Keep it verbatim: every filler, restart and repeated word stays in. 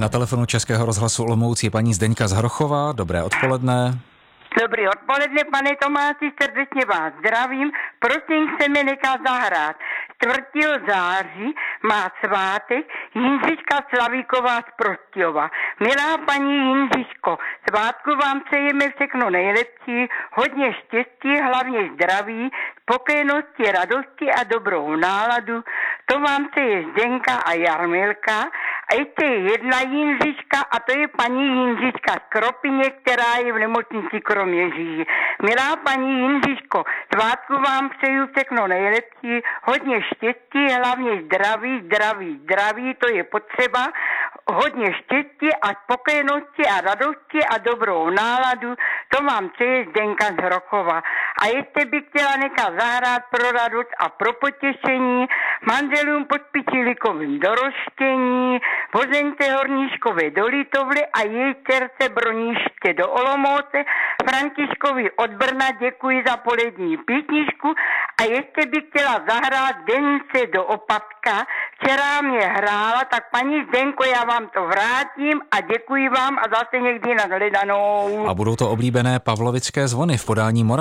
Na telefonu Českého rozhlasu Olomouc je paní Zdeňka z Hrochova. Dobré odpoledne. Dobrý odpoledne, pane Tomáši, srdečně vás zdravím. Prosím, se mi nechat zahrát. čtvrtého září má svátek Jindřiška Slavíková z Prostějova. Milá paní Jindřiško, svátku vám přejeme všechno nejlepší, hodně štěstí, hlavně zdraví, spokojenosti, radosti a dobrou náladu. To vám přeje Zdenka a Jarmilka. A ještě je jedna Jindřiška a to je paní Jindřiška z Kropyně, která je v nemocnici Kroměříži. Milá paní Jindřiško, svátku vám přeju všechno nejlepší, hodně štěstí, hlavně zdraví, zdraví, zdraví, to je potřeba, hodně štěstí a spokojenosti a radosti a dobrou náladu, to vám přeje Zdenka z Hrochova. A ještě bych chtěla nechat zahrát pro radost a pro potěšení manželům Podpičilíkovým do Roštění, Vozence Horníškové do Litovly a její dcerce Broniště do Olomouce, Františkovi od Brna děkuji za polední písničku a ještě bych chtěla zahrát Denice do Opavka, která mě hrála, tak paní Zdenko, já vám to vrátím a děkuji vám a zase někdy na shledanou. A budou to oblíbené pavlovické zvony v podání Moravy.